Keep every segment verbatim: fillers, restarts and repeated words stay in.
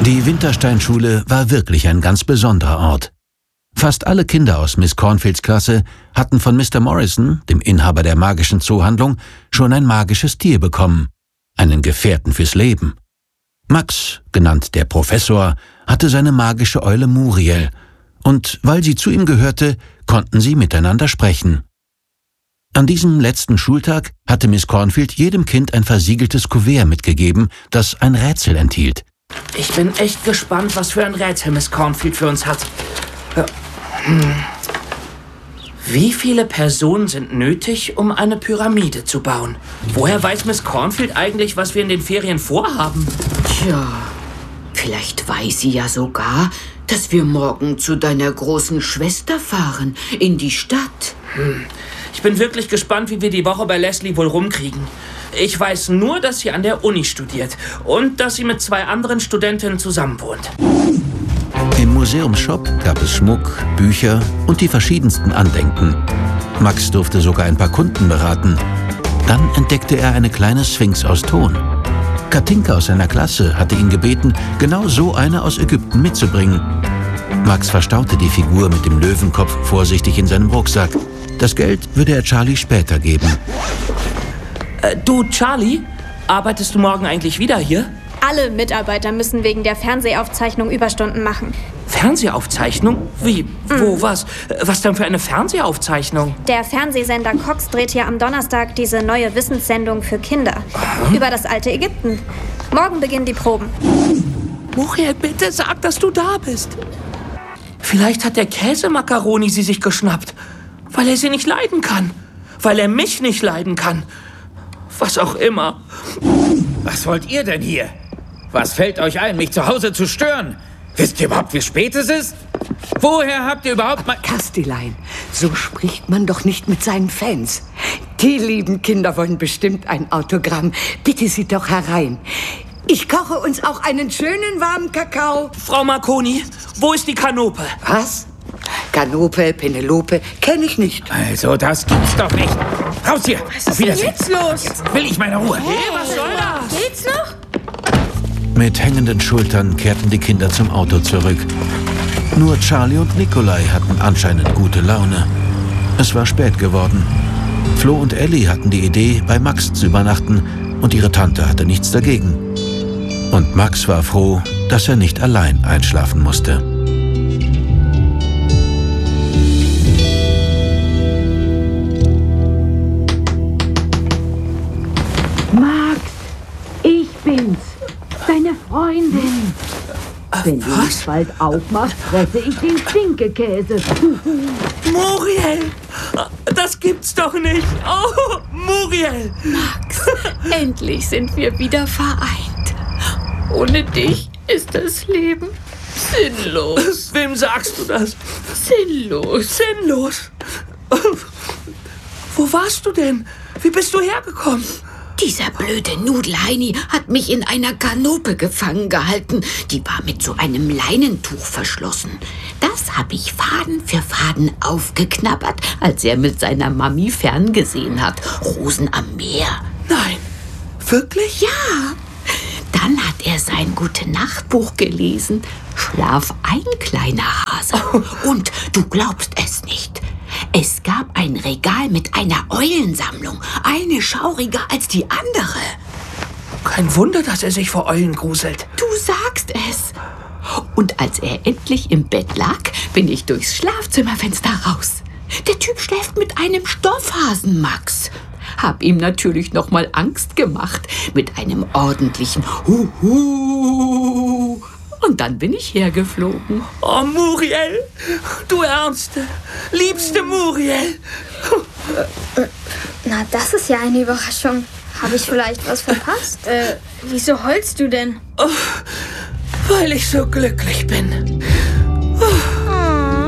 Die Wintersteinschule war wirklich ein ganz besonderer Ort. Fast alle Kinder aus Miss Cornfields Klasse hatten von Mister Morrison, dem Inhaber der magischen Zoohandlung, schon ein magisches Tier bekommen, einen Gefährten fürs Leben. Max, genannt der Professor, hatte seine magische Eule Muriel, und weil sie zu ihm gehörte, konnten sie miteinander sprechen. An diesem letzten Schultag hatte Miss Cornfield jedem Kind ein versiegeltes Kuvert mitgegeben, das ein Rätsel enthielt. Ich bin echt gespannt, was für ein Rätsel Miss Cornfield für uns hat. Hm. Wie viele Personen sind nötig, um eine Pyramide zu bauen? Woher weiß Miss Cornfield eigentlich, was wir in den Ferien vorhaben? Tja, vielleicht weiß sie ja sogar, dass wir morgen zu deiner großen Schwester fahren, in die Stadt. Hm. Ich bin wirklich gespannt, wie wir die Woche bei Leslie wohl rumkriegen. Ich weiß nur, dass sie an der Uni studiert und dass sie mit zwei anderen Studentinnen zusammenwohnt. Im Museumsshop gab es Schmuck, Bücher und die verschiedensten Andenken. Max durfte sogar ein paar Kunden beraten. Dann entdeckte er eine kleine Sphinx aus Ton. Katinka aus seiner Klasse hatte ihn gebeten, genau so eine aus Ägypten mitzubringen. Max verstaute die Figur mit dem Löwenkopf vorsichtig in seinem Rucksack. Das Geld würde er Charlie später geben. Äh, du, Charlie, arbeitest du morgen eigentlich wieder hier? Alle Mitarbeiter müssen wegen der Fernsehaufzeichnung Überstunden machen. Fernsehaufzeichnung? Wie? Mhm. Wo? Was? Was denn für eine Fernsehaufzeichnung? Der Fernsehsender Cox dreht hier am Donnerstag diese neue Wissenssendung für Kinder. Aha. Über das alte Ägypten. Morgen beginnen die Proben. Muriel, bitte sag, dass du da bist. Vielleicht hat der Käsemakaroni sie sich geschnappt. Weil er sie nicht leiden kann. Weil er mich nicht leiden kann. Was auch immer. Was wollt ihr denn hier? Was fällt euch ein, mich zu Hause zu stören? Wisst ihr überhaupt, wie spät es ist? Woher habt ihr überhaupt mal... Kastilein, so spricht man doch nicht mit seinen Fans. Die lieben Kinder wollen bestimmt ein Autogramm. Bitte sie doch herein. Ich koche uns auch einen schönen warmen Kakao. Frau Marconi, wo ist die Kanope? Was? Kanope, Penelope, kenne ich nicht. Also, das gibt's doch nicht. Raus hier! Was ist denn jetzt los? Jetzt will ich meine Ruhe. Hey, was soll das? Geht's noch? Mit hängenden Schultern kehrten die Kinder zum Auto zurück. Nur Charlie und Nikolai hatten anscheinend gute Laune. Es war spät geworden. Flo und Ellie hatten die Idee, bei Max zu übernachten, und ihre Tante hatte nichts dagegen. Und Max war froh, dass er nicht allein einschlafen musste. Max, ich bin's, deine Freundin. Wenn du mich bald aufmachst, fresse ich den Stinkekäse. Muriel, das gibt's doch nicht. Oh, Muriel. Max, endlich sind wir wieder vereint. Ohne dich ist das Leben sinnlos. Wem sagst du das? Sinnlos. Sinnlos? Wo warst du denn? Wie bist du hergekommen? Dieser blöde Nudelheini hat mich in einer Kanope gefangen gehalten. Die war mit so einem Leinentuch verschlossen. Das habe ich Faden für Faden aufgeknabbert, als er mit seiner Mami ferngesehen hat. Rosen am Meer. Nein, wirklich? Ja. Dann hat er sein Gute-Nacht-Buch gelesen. Schlaf ein, kleiner Hase. Oh. Und du glaubst es nicht. Es gab ein Regal mit einer Eulensammlung. Eine schauriger als die andere. Kein Wunder, dass er sich vor Eulen gruselt. Du sagst es. Und als er endlich im Bett lag, bin ich durchs Schlafzimmerfenster raus. Der Typ schläft mit einem Stoffhasen, Max. Hab ihm natürlich noch mal Angst gemacht mit einem ordentlichen Huhu. Und dann bin ich hergeflogen. Oh, Muriel, du Ärmste, liebste Muriel. Na, das ist ja eine Überraschung. Habe ich vielleicht was verpasst? Äh, wieso heulst du denn? Oh, weil ich so glücklich bin. Oh.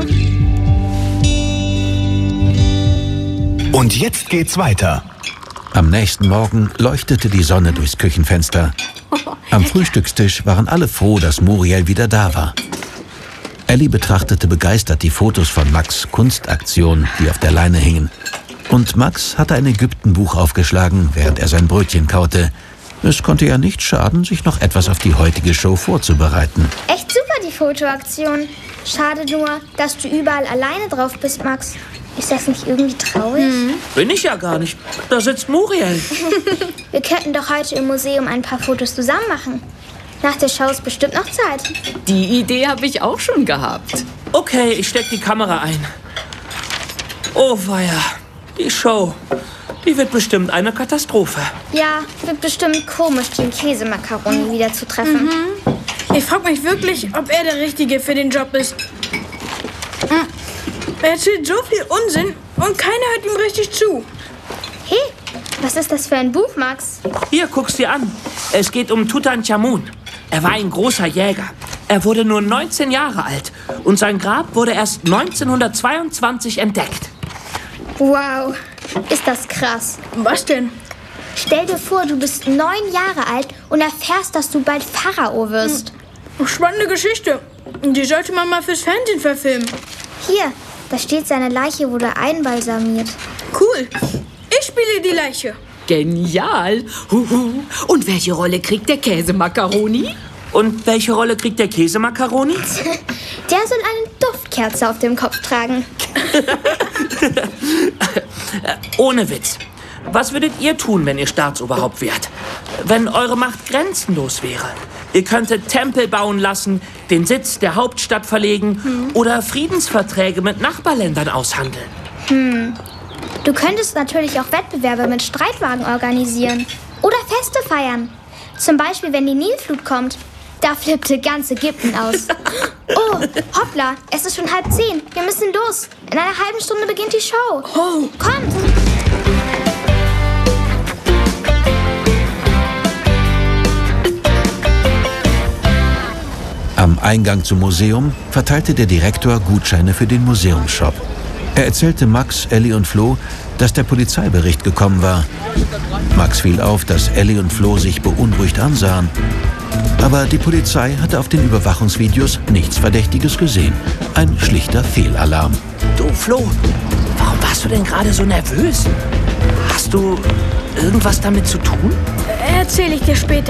Und jetzt geht's weiter. Am nächsten Morgen leuchtete die Sonne durchs Küchenfenster. Am Frühstückstisch waren alle froh, dass Muriel wieder da war. Ellie betrachtete begeistert die Fotos von Max' Kunstaktion, die auf der Leine hingen. Und Max hatte ein Ägyptenbuch aufgeschlagen, während er sein Brötchen kaute. Es konnte ja nicht schaden, sich noch etwas auf die heutige Show vorzubereiten. Echt super, die Fotoaktion. Schade nur, dass du überall alleine drauf bist, Max. Ist das nicht irgendwie traurig? Hm. Bin ich ja gar nicht. Da sitzt Muriel. Wir könnten doch heute im Museum ein paar Fotos zusammen machen. Nach der Show ist bestimmt noch Zeit. Die Idee habe ich auch schon gehabt. Okay, ich steck die Kamera ein. Oh weia, die Show. Die wird bestimmt eine Katastrophe. Ja, wird bestimmt komisch, den Käsemakaroni wieder zu treffen. Mhm. Ich frage mich wirklich, ob er der Richtige für den Job ist. Er erzählt so viel Unsinn und keiner hört ihm richtig zu. Hey, was ist das für ein Buch, Max? Hier, guck's dir an. Es geht um Tutanchamun. Er war ein großer Jäger. Er wurde nur neunzehn Jahre alt und sein Grab wurde erst neunzehnhundertzweiundzwanzig entdeckt. Wow, ist das krass. Was denn? Stell dir vor, du bist neun Jahre alt und erfährst, dass du bald Pharao wirst. Spannende Geschichte. Die sollte man mal fürs Fernsehen verfilmen. Hier, da steht, seine Leiche wurde einbalsamiert. Cool. Ich spiele die Leiche. Genial. Huhu. Und welche Rolle kriegt der Käsemakaroni? Und welche Rolle kriegt der Käsemakaroni? Der soll eine Duftkerze auf dem Kopf tragen. Ohne Witz. Was würdet ihr tun, wenn ihr Staatsoberhaupt wärt? Wenn eure Macht grenzenlos wäre? Ihr könntet Tempel bauen lassen, den Sitz der Hauptstadt verlegen hm. oder Friedensverträge mit Nachbarländern aushandeln. Hm. Du könntest natürlich auch Wettbewerbe mit Streitwagen organisieren. Oder Feste feiern. Zum Beispiel, wenn die Nilflut kommt. Da flippte ganz Ägypten aus. Oh, hoppla, es ist schon halb zehn. Wir müssen los. In einer halben Stunde beginnt die Show. Oh. Kommt! Am Eingang zum Museum verteilte der Direktor Gutscheine für den Museumsshop. Er erzählte Max, Ellie und Flo, dass der Polizeibericht gekommen war. Max fiel auf, dass Ellie und Flo sich beunruhigt ansahen. Aber die Polizei hatte auf den Überwachungsvideos nichts Verdächtiges gesehen. Ein schlichter Fehlalarm. Du, Flo, warum warst du denn gerade so nervös? Hast du irgendwas damit zu tun? Erzähle ich dir später.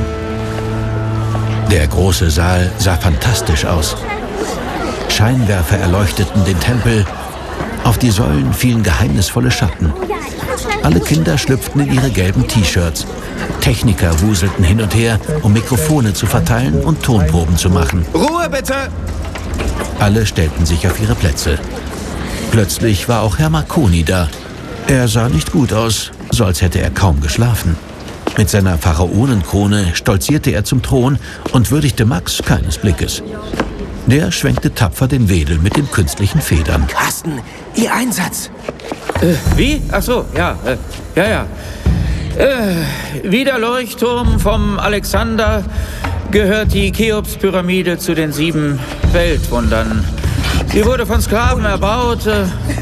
Der große Saal sah fantastisch aus. Scheinwerfer erleuchteten den Tempel. Auf die Säulen fielen geheimnisvolle Schatten. Alle Kinder schlüpften in ihre gelben T-Shirts. Techniker wuselten hin und her, um Mikrofone zu verteilen und Tonproben zu machen. Ruhe bitte! Alle stellten sich auf ihre Plätze. Plötzlich war auch Herr Marconi da. Er sah nicht gut aus, so als hätte er kaum geschlafen. Mit seiner Pharaonenkrone stolzierte er zum Thron und würdigte Max keines Blickes. Der schwenkte tapfer den Wedel mit den künstlichen Federn. Carsten, Ihr Einsatz. Äh, wie? Ach so, ja, äh, ja, ja. Äh, wie der Leuchtturm vom Alexander gehört die Cheops-Pyramide zu den sieben Weltwundern. Sie wurde von Sklaven erbaut. Äh,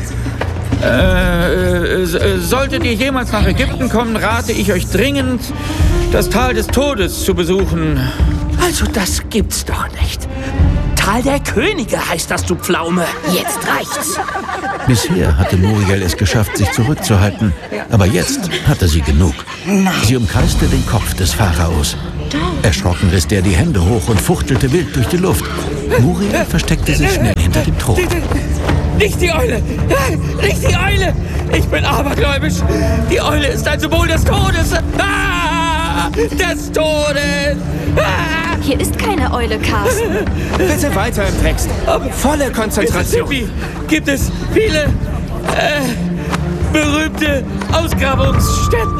äh, äh, solltet ihr jemals nach Ägypten kommen, rate ich euch dringend, das Tal des Todes zu besuchen. Also das gibt's doch nicht. Tal der Könige heißt das, du Pflaume. Jetzt reicht's. Bisher hatte Muriel es geschafft, sich zurückzuhalten. Aber jetzt hatte sie genug. Sie umkreiste den Kopf des Pharaos. Erschrocken riss der die Hände hoch und fuchtelte wild durch die Luft. Muriel versteckte sich schnell hinter dem Thron. Nicht die Eule! Nicht die Eule! Ich bin abergläubisch! Die Eule ist ein Symbol des Todes! Ah! Des Todes! Ah! Hier ist keine Eule, Carsten. Bitte weiter im Text. Volle Konzentration. Gibt es viele äh, berühmte Ausgrabungsstätten?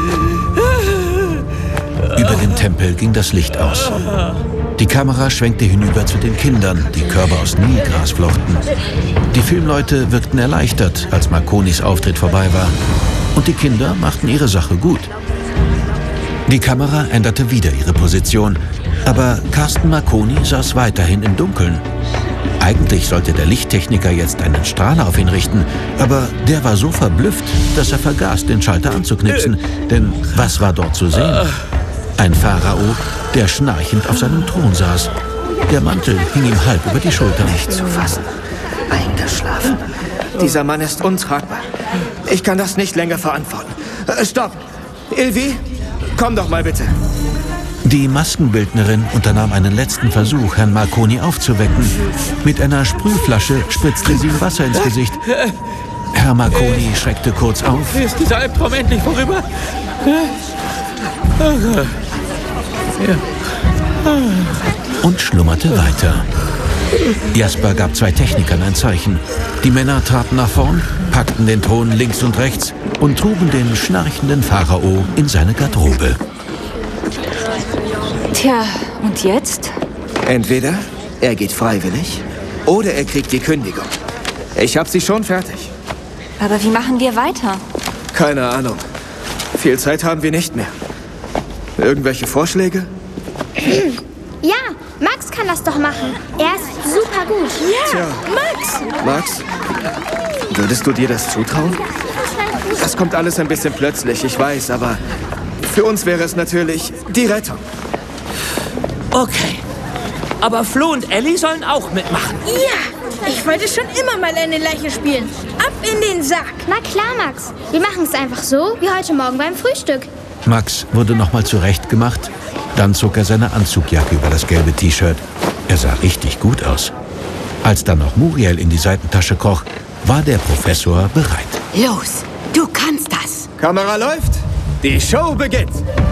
Über dem Tempel ging das Licht aus. Die Kamera schwenkte hinüber zu den Kindern, die Körbe aus Nilgras flochten. Die Filmleute wirkten erleichtert, als Marconis Auftritt vorbei war. Und die Kinder machten ihre Sache gut. Die Kamera änderte wieder ihre Position, aber Carsten Marconi saß weiterhin im Dunkeln. Eigentlich sollte der Lichttechniker jetzt einen Strahler auf ihn richten, aber der war so verblüfft, dass er vergaß, den Schalter anzuknipsen. Denn was war dort zu sehen? Ein Pharao, der schnarchend auf seinem Thron saß. Der Mantel hing ihm halb über die Schultern. Nicht zu fassen. Eingeschlafen. Dieser Mann ist untragbar. Ich kann das nicht länger verantworten. Äh, stopp! Ilvi, Komm doch mal bitte. Die Maskenbildnerin unternahm einen letzten Versuch, Herrn Marconi aufzuwecken. Mit einer Sprühflasche spritzte sie ihm Wasser ins Gesicht. Herr Marconi schreckte kurz auf. Ist dieser Albtraum endlich vorüber? Und schlummerte weiter. Jasper gab zwei Technikern ein Zeichen. Die Männer traten nach vorn, packten den Thron links und rechts und trugen den schnarchenden Pharao in seine Garderobe. Tja, und jetzt? Entweder er geht freiwillig oder er kriegt die Kündigung. Ich hab sie schon fertig. Aber wie machen wir weiter? Keine Ahnung. Viel Zeit haben wir nicht mehr. Irgendwelche Vorschläge? Ja, Max kann das doch machen. Er ist super gut. Ja, Tja. Max! Max, würdest du dir das zutrauen? Das kommt alles ein bisschen plötzlich, ich weiß, aber für uns wäre es natürlich die Rettung. Okay. Aber Flo und Ellie sollen auch mitmachen. Ja, ich wollte schon immer mal eine Leiche spielen. Ab in den Sack. Na klar, Max. Wir machen es einfach so, wie heute Morgen beim Frühstück. Max wurde nochmal zurechtgemacht. Dann zog er seine Anzugjacke über das gelbe T-Shirt. Er sah richtig gut aus. Als dann noch Muriel in die Seitentasche kroch, war der Professor bereit. Los, du kannst das. Kamera läuft. Die Show beginnt.